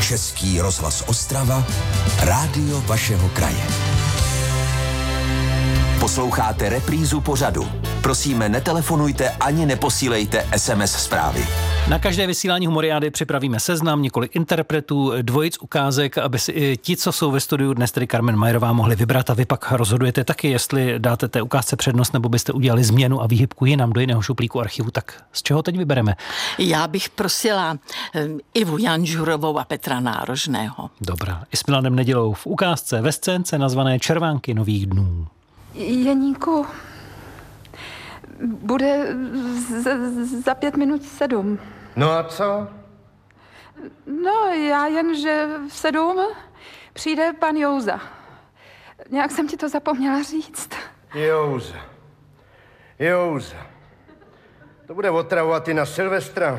Český rozhlas Ostrava, rádio vašeho kraje. Posloucháte reprízu pořadu. Prosíme, netelefonujte ani neposílejte SMS zprávy. Na každé vysílání Humoriády připravíme seznam, několik interpretů, dvojic ukázek, aby si i ti, co jsou ve studiu dnes, tedy Carmen Majerová, mohli vybrat, a vy pak rozhodujete taky, jestli dáte té ukázce přednost, nebo byste udělali změnu a výhybku jinam do jiného šuplíku archivu. Tak z čeho teď vybereme? Já bych prosila Ivu Janžurovou a Petra Nárožného. Dobrá. I s Milanem Nedělou v ukázce ve scénce nazvané Červánky nových dnů. Jeníku, bude za 5 minut 7. No a co? No, já jen, že v 7 přijde pan Jouza. Nějak jsem ti to zapomněla říct. Jouza. To bude otravovat i na Silvestra.